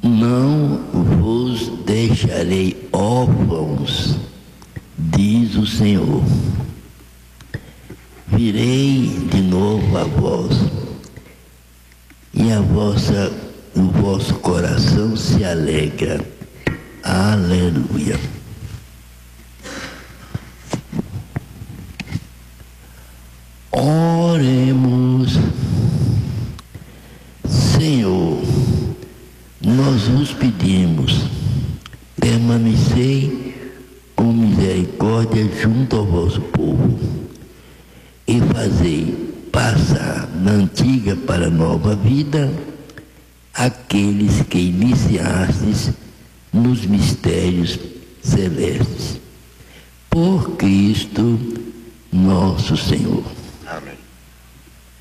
Não vos deixarei órfãos, diz o Senhor. Virei de novo a vós, e o vosso coração se alegra. Aleluia. Oremos. Senhor, nós vos pedimos, permanecei com misericórdia junto ao vosso povo e fazei passar da antiga para a nova vida aqueles que iniciastes nos mistérios celestes. Por Cristo nosso Senhor.